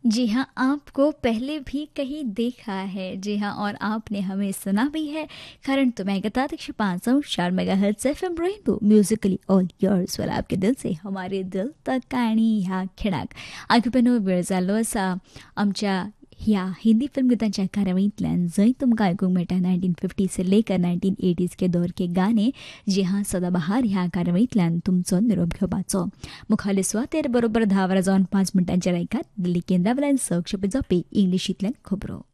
जी हाँ, आपको पहले भी कहीं देखा है। जी हाँ, और आपने हमें सुना भी है. कारण तुम्ही ऐकत आहात 105.4 megahertz FM rainbow musically all yours वर आपके दिल से हमारे दिल तक आणि ह्या खिणाक आयकुपेनो वेळ जाल्लो आसा आमच्या ह्या हिंदी फिल्म गीतांच्या कार्यावळींतल्यान जंय तुमकां आयकूंक मेळटा 1950 से लेकर 1980s के दौर के गाणे. जी हाँ, सदाबहार ह्या कार्यावळींतल्यान तुमचो निरोप घेवपाचो. मुखावले सुवातेर बरोबर 10 वरां जावन 5 मिनटांचेर ऐकात दिल्ली केंद्रावेल्यान सक्षेपी जावपी इंग्लिशींतल्यान खबरो.